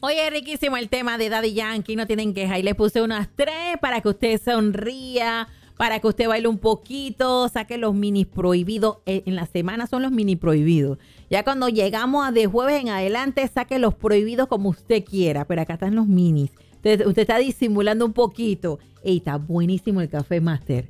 Oye, riquísimo el tema de Daddy Yankee, no tienen queja. Y le puse unas 3 para que usted sonría, para que usted baile un poquito, saque los minis prohibidos. En la semana son los mini prohibidos. Ya cuando llegamos a de jueves en adelante, saque los prohibidos como usted quiera. Pero acá están los minis. Entonces, usted está disimulando un poquito. Ey, está buenísimo el café Master.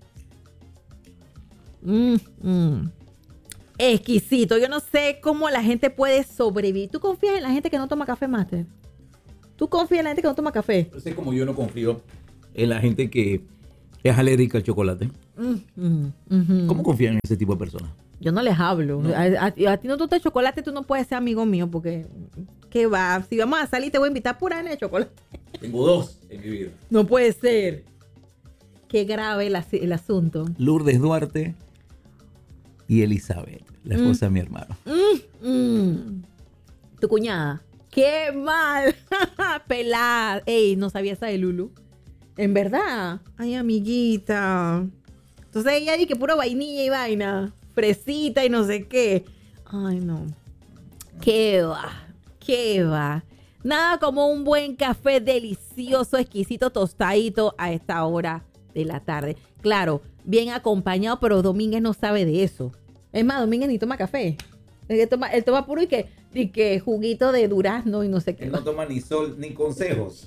Exquisito. Yo no sé cómo la gente puede sobrevivir. ¿Tú confías en la gente que no toma café Master? ¿Tú confías en la gente que no toma café? No sé, como yo no confío en la gente que es alérgica al chocolate. ¿Cómo confían en ese tipo de personas? Yo no les hablo. No. A ti no te gusta el chocolate, tú no puedes ser amigo mío porque... ¿Qué va? Si vamos a salir te voy a invitar pura de chocolate. Tengo 2 en mi vida. No puede ser. Qué grave el asunto. Lourdes Duarte y Elizabeth, la esposa de mi hermano. Tu cuñada. ¡Qué mal! Pelada. Ey, no sabía esa de Lulu. ¿En verdad? Ay, amiguita. Entonces ella dice que puro vainilla y vaina. Fresita y no sé qué. Ay, no. ¿Qué va? ¿Qué va? Nada como un buen café delicioso, exquisito, tostadito a esta hora de la tarde. Claro, bien acompañado, pero Domínguez no sabe de eso. Es más, Domínguez ni toma café. Él toma puro y que juguito de durazno y no sé qué. Él no toma ni sol ni consejos.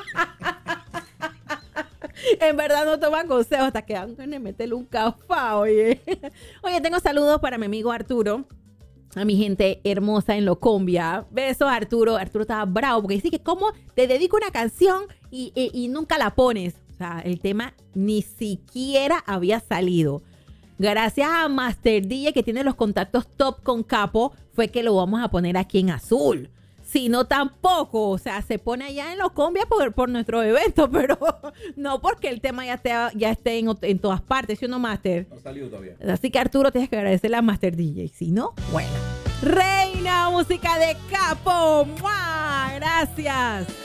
En verdad no toma consejos hasta que van a meterle un café, oye. Oye, tengo saludos para mi amigo Arturo. A mi gente hermosa en Locombia. Besos, Arturo. Arturo estaba bravo porque dice que cómo te dedico una canción y nunca la pones. O sea, el tema ni siquiera había salido. Gracias a Master DJ que tiene los contactos top con Capo, fue que lo vamos a poner aquí en azul. Si no, tampoco. O sea, se pone allá en Locombia por nuestro evento, pero no porque el tema ya esté en todas partes, ¿sí o no, Master? No salió todavía. Así que Arturo, tienes que agradecerle a Master DJ. Si no, bueno. Reina, música de Capo. ¡Mua! Gracias.